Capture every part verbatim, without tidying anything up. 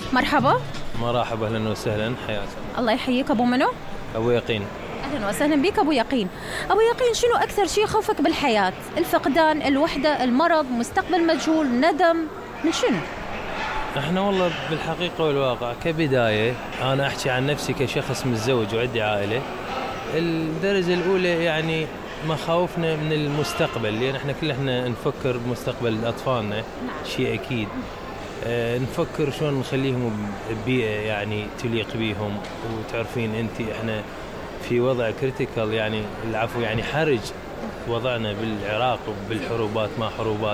مرحبا. مرحبا، اهلا وسهلا، حياك الله يحييك. ابو منو؟ ابو يقين. اهلا وسهلا بك ابو يقين. ابو يقين، شنو اكثر شيء خوفك بالحياه؟ الفقدان، الوحده، المرض، مستقبل مجهول، ندم، من شنو؟ احنا والله بالحقيقه والواقع كبدايه انا احكي عن نفسي كشخص متزوج وعندي عائله. الدرجه الاولى يعني مخاوفنا من المستقبل، لان احنا كلنا نفكر بمستقبل اطفالنا، شيء اكيد. أه نفكر شلون نخليهم ببيئه يعني تليق بيهم، وتعرفين انت احنا في وضع كريتيكال، يعني العفو يعني حرج وضعنا بالعراق وبالحروبات ما حروبات.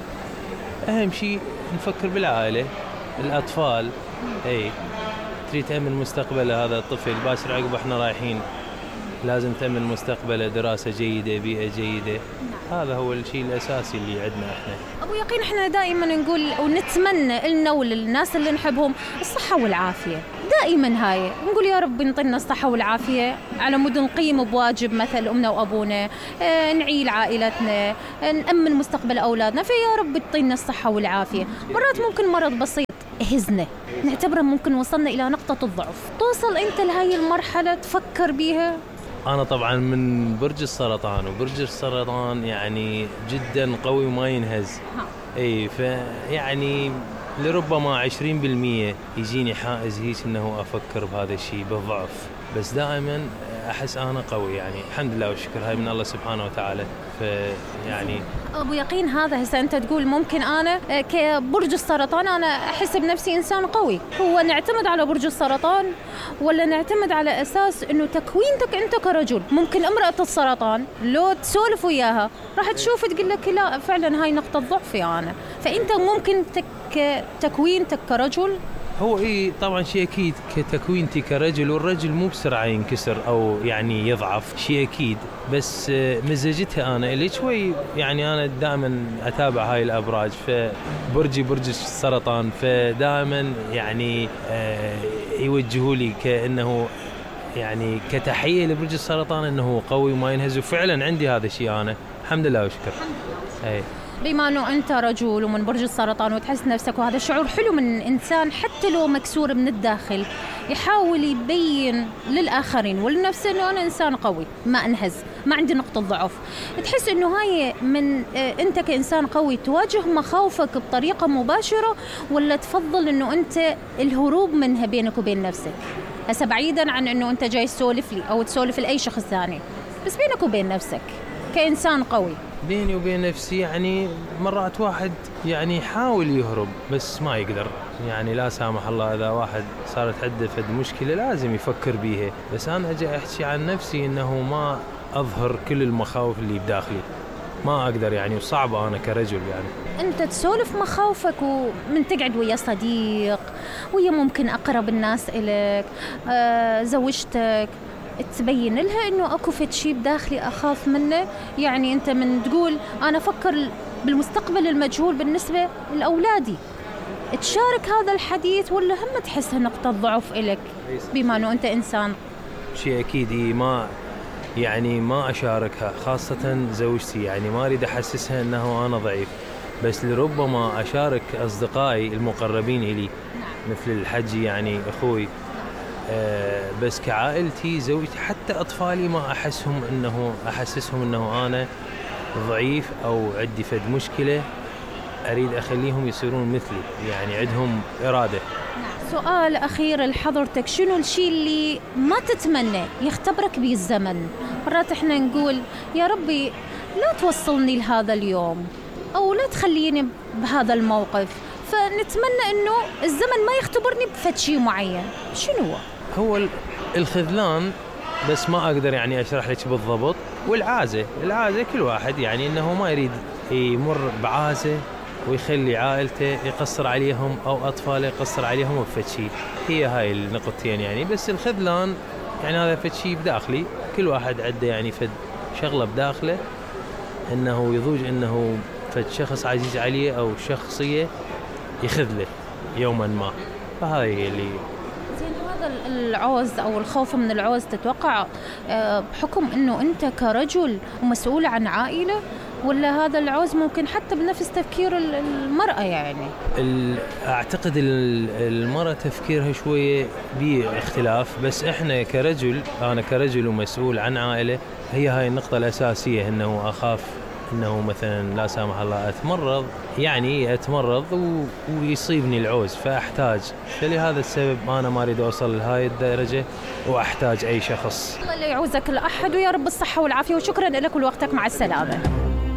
فأهم شيء نفكر بالعائلة، الأطفال. أي تريد تأمن مستقبله هذا الطفل، باشر عقب احنا رايحين لازم تأمن مستقبله، دراسة جيدة، بيئة جيدة. هذا هو الشيء الأساسي اللي عندنا احنا. أبو يقين، احنا دائما نقول ونتمنى لنا وللناس اللي نحبهم الصحة والعافية، دائما هاي نقول يا رب ينطينا الصحة والعافية على مود نقيم بواجب مثل أمنا وأبونا، اه نعيل عائلتنا، اه نأمن مستقبل أولادنا، فيا رب تعطينا الصحة والعافية. مرات ممكن مرض بسيط هزنا نعتبره ممكن وصلنا إلى نقطة الضعف. توصل أنت لهاي المرحلة تفكر بيها؟ أنا طبعاً من برج السرطان، وبرج السرطان يعني جداً قوي وما ينهز. أي فيعني لربما عشرين بالمية يجيني حائز هيك إنه أفكر بهذا الشيء بالضعف، بس دائماً أحس أنا قوي، يعني الحمد لله والشكر، هاي من الله سبحانه وتعالى. فيعني أبو يقين، هذا هسه أنت تقول ممكن أنا كبرج السرطان أنا أحس بنفسي إنسان قوي. هو نعتمد على برج السرطان ولا نعتمد على أساس إنه تكوينتك أنت كرجل؟ ممكن امرأة السرطان لو تسولف وياها راح تشوف تقول لك لا فعلا هاي نقطة ضعفي أنا. فأنت ممكن تك تكوينتك كرجل. هو إيه طبعاً شيء أكيد كتكوينتي كرجل، والرجل مو بسرعة ينكسر أو يعني يضعف، شيء أكيد. بس مزجتها أنا اللي شوي يعني أنا دائماً أتابع هاي الأبراج، فبرجي برج السرطان، فدائماً يعني يوجهوا لي كأنه يعني كتحية لبرج السرطان أنه قوي وما ينهز، وفعلاً عندي هذا الشيء أنا الحمد لله وشكر. أي بما أنه أنت رجل ومن برج السرطان وتحس نفسك، وهذا شعور حلو من إنسان حتى لو مكسور من الداخل يحاول يبين للآخرين ولنفسه أنه أنا إنسان قوي ما أنهز، ما عندي نقطة ضعف. تحس أنه هاي من أنت كإنسان قوي تواجه مخاوفك بطريقة مباشرة، ولا تفضل أنه أنت الهروب منها بينك وبين نفسك؟ هسه بعيدا عن أنه أنت جاي تسولف لي أو تسولف لأي شخص ثاني، بس بينك وبين نفسك كإنسان قوي. بيني وبين نفسي يعني مرات واحد يعني يحاول يهرب بس ما يقدر، يعني لا سامح الله إذا واحد صارت عنده فد مشكلة لازم يفكر بيها. بس أنا أجي أحكي عن نفسي إنه ما أظهر كل المخاوف اللي بداخلي، ما أقدر يعني، وصعبة أنا كرجل يعني. أنت تسولف مخاوفك ومن تقعد ويا صديق، ويا ممكن أقرب الناس إليك، آه زوجتك، تبين لها إنه أكو فد شيء بداخلي أخاف منه. يعني أنت من تقول أنا أفكر بالمستقبل المجهول بالنسبة لأولادي، تشارك هذا الحديث ولا هم تحسها نقطة ضعف إلك بما أنه أنت إنسان؟ شيء أكيد ما يعني ما أشاركها، خاصة زوجتي، يعني ما أريد أحسسها أنه أنا ضعيف، بس لربما أشارك أصدقائي المقربين إلي مثل الحجي يعني أخوي. أه بس كعائلتي زوجتي حتى أطفالي ما أحسهم أنه أحسسهم أنه أنا ضعيف أو عندي فد مشكلة، أريد أخليهم يصيرون مثلي، يعني عندهم إرادة. سؤال أخير لحضرتك، شنو الشيء اللي ما تتمنى يختبرك به الزمن؟ مرات إحنا نقول يا ربي لا توصلني لهذا اليوم أو لا تخليني بهذا الموقف، فنتمنى إنه الزمن ما يختبرني بفد شيء معين. شنو هو؟ هو الخذلان، بس ما أقدر يعني أشرح لك بالضبط. والعازة، العازة كل واحد يعني إنه ما يريد يمر بعازة ويخلي عائلته يقصر عليهم أو أطفاله يقصر عليهم بفد شيء، هي هاي النقطتين يعني. بس الخذلان يعني هذا فد شيء بداخلي، كل واحد عنده يعني فد شغلة بداخله إنه يضوج إنه فد شخص عزيز عليه أو شخصية يخذله يوما ما، فهاي هي اللي. هذا العوز أو الخوف من العوز تتوقع بحكم أنه أنت كرجل ومسؤول عن عائلة، ولا هذا العوز ممكن حتى بنفس تفكير المرأة؟ يعني أعتقد المرأة تفكيرها شوية باختلاف، بس إحنا كرجل، أنا كرجل ومسؤول عن عائلة، هي هاي النقطة الأساسية، إنه أخاف إنه مثلا لا سامح الله أتمرض، يعني أتمرض ويصيبني العوز فأحتاج، فلهذا السبب أنا ما أريد أوصل لهاي الدرجة وأحتاج أي شخص. الله لا يعوزك لأحد، ويا رب الصحة والعافية، وشكرا لك ولوقتك، مع السلامة.